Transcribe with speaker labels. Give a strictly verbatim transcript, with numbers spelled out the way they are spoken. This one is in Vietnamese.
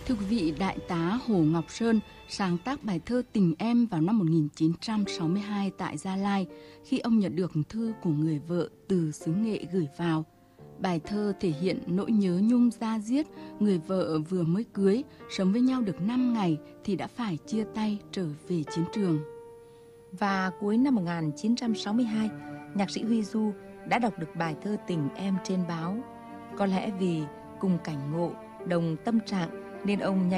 Speaker 1: Thưa quý vị, Đại tá Hồ Ngọc Sơn sáng tác bài thơ Tình Em vào năm một nghìn chín trăm sáu mươi hai tại Gia Lai khi ông nhận được thư của người vợ từ xứ Nghệ gửi vào. Bài thơ thể hiện nỗi nhớ nhung da diết, người vợ vừa mới cưới, sống với nhau được năm ngày thì đã phải chia tay trở về chiến trường.
Speaker 2: Và cuối năm một nghìn chín trăm sáu mươi hai, nhạc sĩ Huy Du đã đọc được bài thơ Tình Em trên báo. Có lẽ vì cùng cảnh ngộ, đồng tâm trạng nên ông nhanh